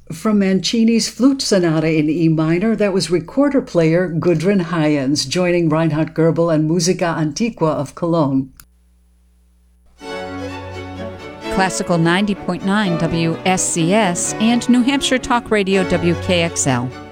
From Mancini's Flute Sonata in E minor, that was recorder player Gudrun Hyens, joining Reinhard Goebel and Musica Antiqua of Cologne. Classical 90.9 WSCS and New Hampshire Talk Radio WKXL.